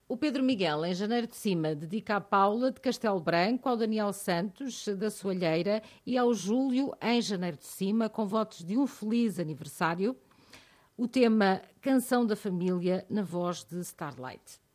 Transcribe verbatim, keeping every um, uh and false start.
O Pedro Miguel, em Janeiro de Cima, dedica à Paula de Castelo Branco, ao Daniel Santos, da Soalheira, e ao Júlio, em Janeiro de Cima, com votos de um feliz aniversário. O tema Canção da Família, na voz de Starlight.